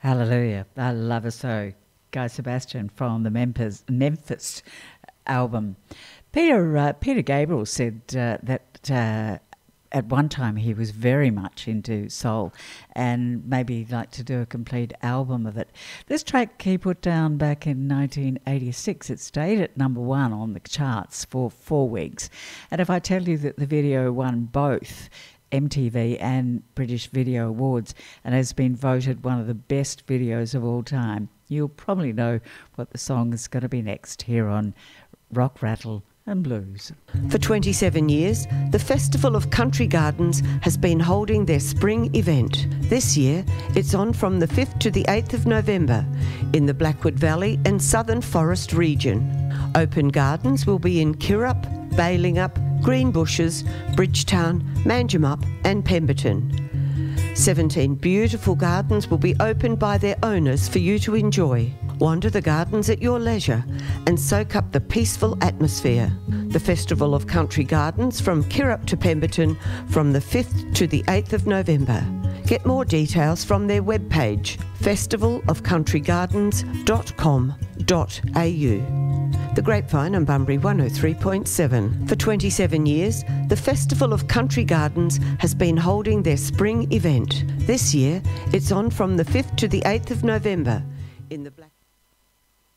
Hallelujah. I love her so. Guy Sebastian from the Memphis album. Peter Gabriel said that at one time he was very much into soul and maybe he'd like to do a complete album of it. This track he put down back in 1986. It stayed at number 1 on the charts for 4 weeks. And if I tell you that the video won both MTV and British Video Awards and has been voted one of the best videos of all time, you'll probably know what the song is going to be next here on Rock, Rattle and Blues. For 27 years, the Festival of Country Gardens has been holding their spring event. This year, it's on from the 5th to the 8th of November in the Blackwood Valley and Southern Forest region. Open gardens will be in Kirrup, Balingup, Greenbushes, Bridgetown, Manjimup and Pemberton. 17 beautiful gardens will be opened by their owners for you to enjoy. Wander the gardens at your leisure and soak up the peaceful atmosphere. The Festival of Country Gardens from Kirrup to Pemberton from the 5th to the 8th of November. Get more details from their webpage, festivalofcountrygardens.com.au. The Grapevine on Bunbury 103.7. For 27 years, the Festival of Country Gardens has been holding their spring event. This year, it's on from the 5th to the 8th of November in the Black